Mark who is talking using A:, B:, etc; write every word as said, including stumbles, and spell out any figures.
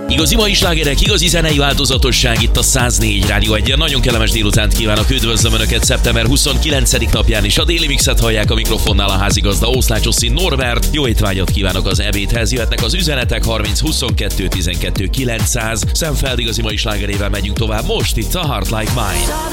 A: Igazi mai slágerek, igazi zenei változatosság itt a száznégy Rádió egyen. Nagyon kellemes délutánt kívánok, üdvözlöm Önöket szeptember huszonkilencedik napján is. A déli mixet hallják, a mikrofonnál a házigazda Oszlácsoszi Norbert. Jó étvágyat kívánok az ebédhez, jöhetnek az üzenetek harminc huszonkettő tizenkettő kilencszáz. Sam Feld igazi mai slágerével megyünk tovább most itt a Heart Like Mine.